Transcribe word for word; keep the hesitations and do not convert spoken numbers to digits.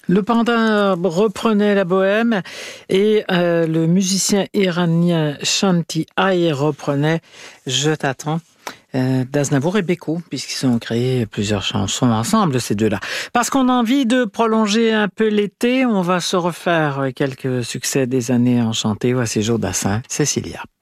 Le Panda reprenait la bohème et euh, le musicien iranien Shanti Ai reprenait Je t'attends euh, d'Aznavour et Beko, puisqu'ils ont créé plusieurs chansons ensemble, ces deux-là. Parce qu'on a envie de prolonger un peu l'été, on va se refaire quelques succès des années enchantées. Voici Joe Dassin, Cécilia.